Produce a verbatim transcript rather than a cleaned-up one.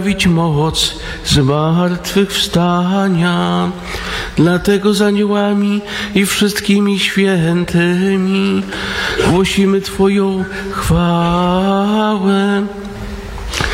objawić moc zmartwychwstania. Dlatego z aniołami i wszystkimi świętymi głosimy Twoją chwałę.